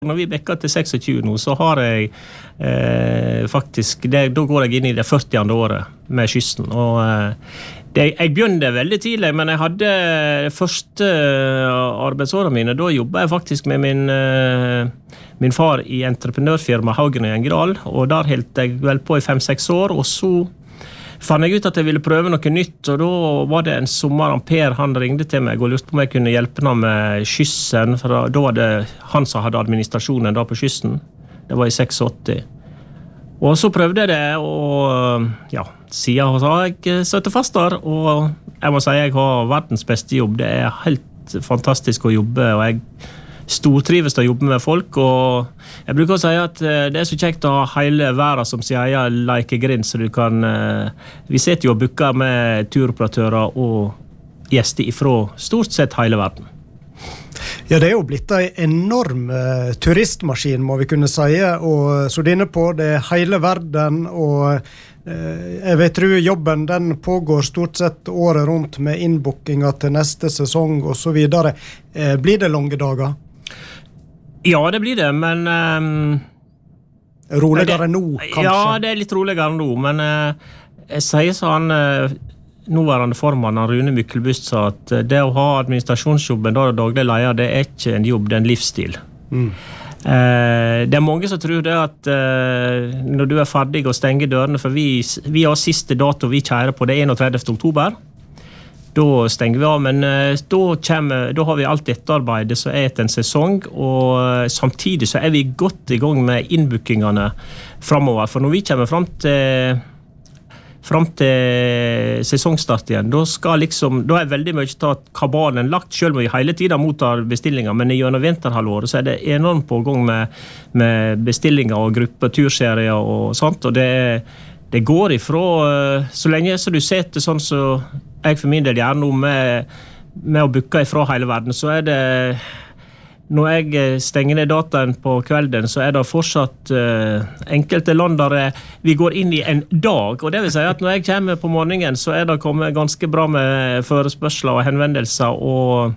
Når vi bekker til 26 nå, så har jeg faktisk, da går jeg inn i det 40. året med kysten, og jeg begynte veldig tidlig, men jeg hadde de første arbeidsårene mine, da jobbet jeg faktisk med min far i entreprenørfirma Haugen og Gjengedal, og der helt jeg vel på i 5-6 år, og så fann jeg ut at jeg ville prøve noe nytt, og da var det en sommer, Per, han ringte til meg og lurte på om jeg kunne hjelpe ham med kyssen, for da var det han som hadde administrasjonen da på kyssen. Det var i 86. Og så prøvde jeg det, og ja, siden har jeg søttet fast der, og jeg må si jeg har verdens beste jobb. Det er helt fantastisk å jobbe, og jeg stortrives å jobbe med folk, og jeg bruker å si at det er så kjekt å ha hele verden som sier like grind, så du kan, vi sitter jo og booker med turoperatører og gjester ifra stort sett hele verden. Ja, det er jo blitt en enorm turistmaskin, må vi kunne si, og så det er inne på det hele verden, og jeg vet tro jobben den pågår stort sett året rundt med innbookinger til neste sesong og så videre. Blir det lange dager? Ja, det blir det, men roligere nå, kanskje? Ja, det er litt roligere nå, men jeg sier sånn nåværende formann, Rune Myklebust, sa at det å ha administrasjonsjobben da daglig leder, det er ikke en jobb, det er en livsstil. Det er mange som tror det at når du er ferdig og stenger dørene, for vi har siste dato vi kjærer på, det er 31. oktober, da stenger vi av, men da har vi alt etterarbeidet som er etter en sesong, og samtidig så er vi godt i gang med innbookingene fremover, for når vi kommer fram til sesongstart igjen, da er veldig mye tatt kabalen lagt, selv om vi hele tiden mottar bestillinger, men gjennom vinterhalvåret så er det enormt på gang med bestillinger og grupper, turserier og sånt, og det går ifra, så lenge så du setter sånn så jeg for min del gjør noe med å booke ifra hele verden, så er det når jeg stenger ned dataen på kvelden, så er det fortsatt enkelte land der vi går inn i en dag, og det vil si at når jeg kommer på morgenen, så er det kommet ganske bra med forespørsler og henvendelser, og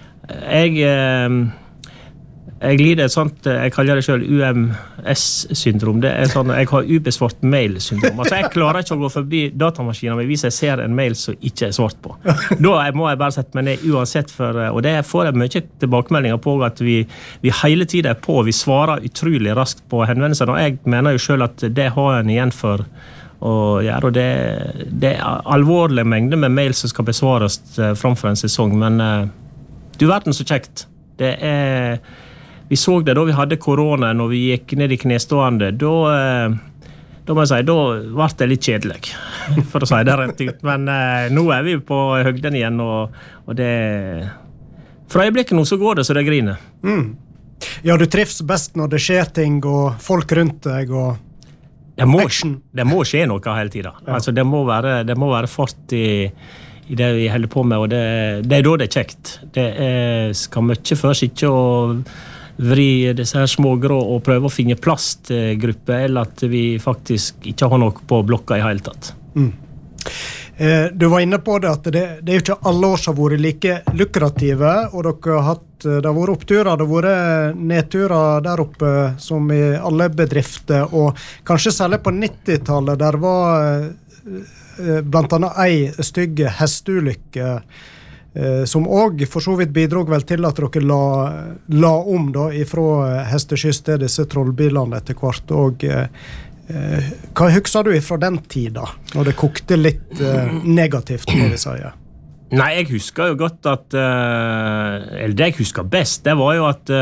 jeg lider et sånt, jeg kaller det selv UMS-syndrom, det er sånn, jeg har ubesvart mail-syndrom, altså jeg klarer ikke å gå forbi datamaskinen hvis jeg ser en mail som ikke er svart på. Da må jeg bare sette meg ned uansett, og det får jeg mye tilbakemeldinger på at vi hele tiden er på, vi svarer utrolig raskt på henvendelser, og jeg mener jo selv at det har en igjen for å gjøre, og det er alvorlige mengder med mail som skal besvares framfor en sesong, men du verden så kjekt. Vi så det da vi hadde korona, når vi gikk ned i knestående, da må jeg si, da ble det litt kjedelig, for å si det rent ut. Men nå er vi på høgden igjen, og det fra øyeblikket nå så går det så det griner. Ja, du trives best når det skjer ting, og folk rundt deg, og action. Det må skje noe hele tiden. Ja. Altså, det må være fart i det vi holder på med, og det er da det er kjekt. Det skal mye først ikke å vri disse her små grå og prøve å finne plass til grupper, eller at vi faktisk ikke har noe på blokka i hele tatt. Du var inne på det, at det er jo ikke alle år som har vært like lukrative, og dere har det har vært oppturer, det har vært nedturer der oppe, som i alle bedrifter, og kanskje særlig på 90-tallet, der var blant annet ei stygge hesteulykke, som også for så vidt bidrog vel til at dere la om da ifra hesteskyss til disse trollbilene etter hvert, og hva husker du ifra den tida, når det kokte litt negativt, må vi si? Nei, jeg husker jo godt at, eller det jeg husker best, det var jo at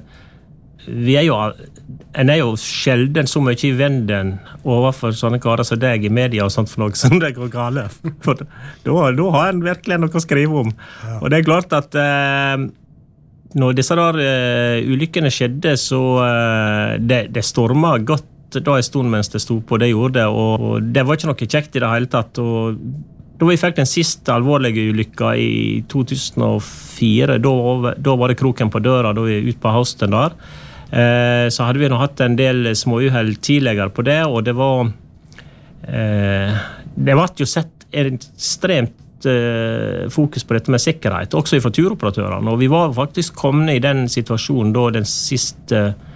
en er jo sjelden så mye i venden overfor sånne karer som deg i media og sånt for noe som det går gale. For da har en virkelig noe å skrive om. Ja. Og det er klart at når disse der ulykkene skjedde, så det stormet godt da en stund mens det stod på, det gjorde det, og det var ikke noe kjekt i det hele tatt, og da vi fikk den siste alvorlige ulykka i 2004, da var det kroken på døra, da vi ut på høsten der, så hadde vi nå hatt en del små uheld tidligere på det, og det var jo sett ekstremt fokus på dette med sikkerhet, også fra turoperatørene, og vi var faktisk kommet i den situasjonen da den siste